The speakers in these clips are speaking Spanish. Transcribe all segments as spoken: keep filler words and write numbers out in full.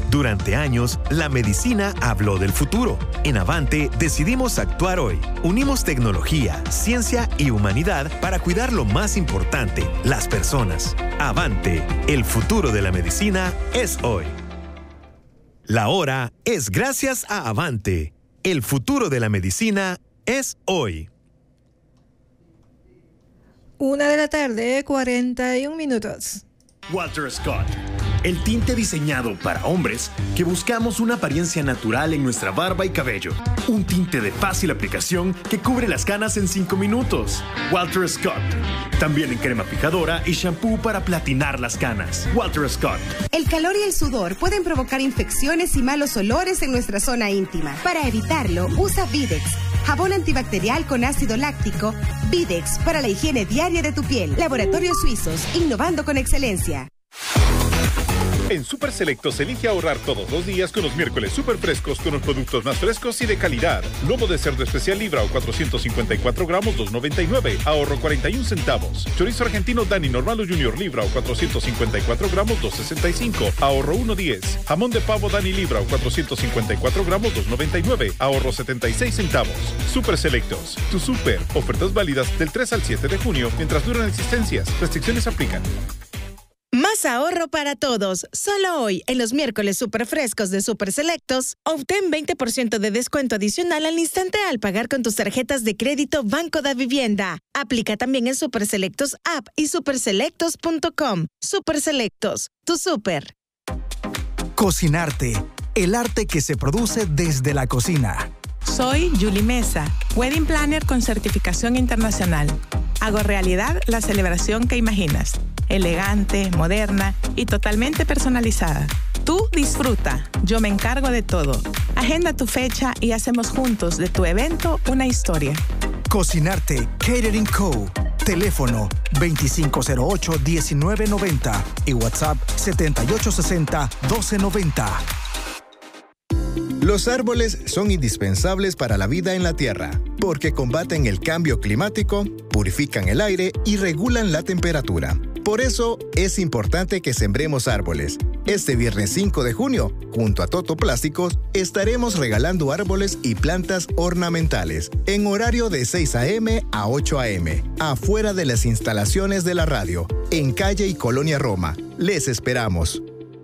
Durante años, la medicina habló del futuro. En Avante decidimos actuar hoy. Unimos tecnología, ciencia y humanidad para cuidar lo más importante, las personas. Avante, el futuro de la medicina es hoy. La hora es gracias a Avante. El futuro de la medicina es hoy. Una de la tarde, cuarenta y un minutos. Walter Scott, el tinte diseñado para hombres que buscamos una apariencia natural en nuestra barba y cabello. Un tinte de fácil aplicación que cubre las canas en cinco minutos. Walter Scott. También en crema fijadora y shampoo para platinar las canas. Walter Scott. El calor y el sudor pueden provocar infecciones y malos olores en nuestra zona íntima. Para evitarlo, usa Videx, jabón antibacterial con ácido láctico. Videx para la higiene diaria de tu piel. Laboratorios Suizos, innovando con excelencia. En Super Selectos elige ahorrar todos los días con los miércoles super frescos con los productos más frescos y de calidad. Lomo de cerdo especial libra o cuatrocientos cincuenta y cuatro gramos, dos noventa y nueve. Ahorro cuarenta y un centavos. Chorizo argentino Dani Normal o Junior libra o cuatrocientos cincuenta y cuatro gramos, dos sesenta y cinco. Ahorro uno diez. Jamón de pavo Dani libra o cuatrocientos cincuenta y cuatro gramos, dos noventa y nueve. Ahorro setenta y seis centavos. Super Selectos. Tu super. Ofertas válidas del tres al siete de junio mientras duran existencias. Restricciones aplican. Más ahorro para todos. Solo hoy, en los miércoles super frescos de Super Selectos, obtén veinte por ciento de descuento adicional al instante al pagar con tus tarjetas de crédito Banco da Vivienda. Aplica también en Super Selectos App y super selectos punto com. Super Selectos, tu super. Cocinarte, el arte que se produce desde la cocina. Soy Julie Mesa, Wedding Planner con certificación internacional. Hago realidad la celebración que imaginas. Elegante, moderna y totalmente personalizada. Tú disfruta, yo me encargo de todo. Agenda tu fecha y hacemos juntos de tu evento una historia. Cocinarte, Catering Co. Teléfono veinticinco cero ocho, diecinueve noventa y WhatsApp setenta y ocho sesenta, doce noventa. Los árboles son indispensables para la vida en la Tierra, porque combaten el cambio climático, purifican el aire y regulan la temperatura. Por eso, es importante que sembremos árboles. Este viernes cinco de junio, junto a Toto Plásticos, estaremos regalando árboles y plantas ornamentales, en horario de seis a eme a ocho a eme, afuera de las instalaciones de la radio, en Calle y Colonia Roma. Les esperamos.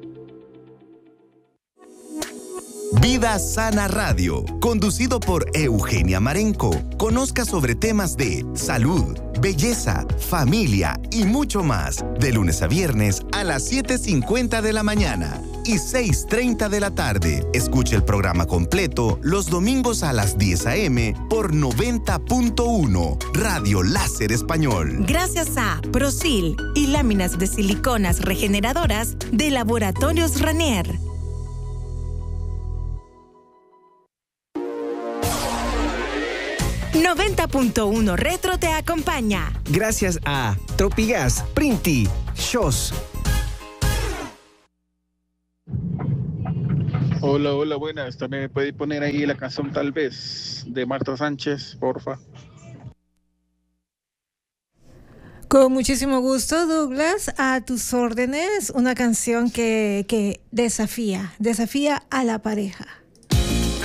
Vida Sana Radio, conducido por Eugenia Marenco. Conozca sobre temas de salud, belleza, familia y mucho más. De lunes a viernes a las siete cincuenta de la mañana y seis treinta de la tarde. Escuche el programa completo los domingos a las diez a eme por noventa punto uno Radio Láser Español. Gracias a Prosil y láminas de siliconas regeneradoras de Laboratorios Ranier. noventa punto uno Retro te acompaña. Gracias a Tropigas, Printi, Shows. Hola, hola, buenas. También me puede poner ahí la canción Tal vez de Marta Sánchez, porfa. Con muchísimo gusto, Douglas, a tus órdenes, una canción que, que desafía, desafía a la pareja.